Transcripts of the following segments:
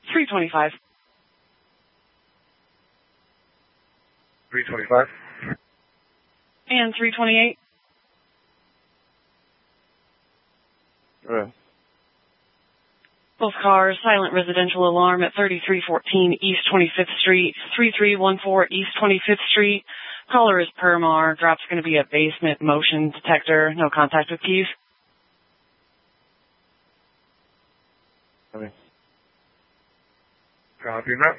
325. 325. And 328. Okay. Both cars, silent residential alarm at 3314 East 25th Street, 3314 East 25th Street. Caller is Permar. Drop's going to be a basement motion detector. No contact with keys. Okay. Copy that.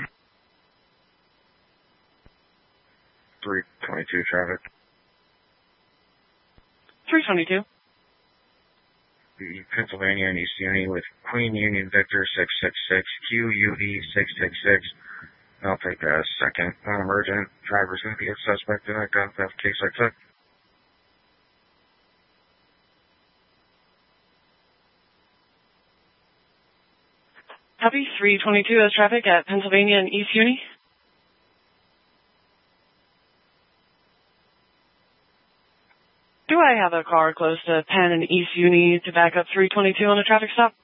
322 traffic. 322. The Pennsylvania and East Uni with Queen Union Victor 666, QUV 666. I'll take a second. Non-emergent. Driver's going to be a suspect in a gun theft case I took. Copy. 322 has traffic at Pennsylvania and East Uni. Do I have a car close to Penn and East Uni to back up 322 on a traffic stop?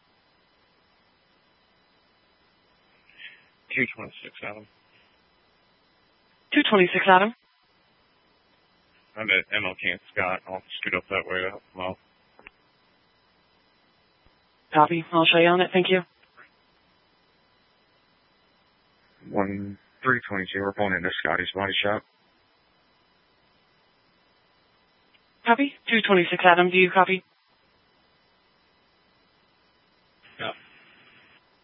226, Adam. 226, Adam. I'm at MLK and Scott. I'll scoot up that way. Well. Copy. I'll show you on it. Thank you. 322. We're pulling into Scotty's body shop. Copy. 226, Adam. Do you copy?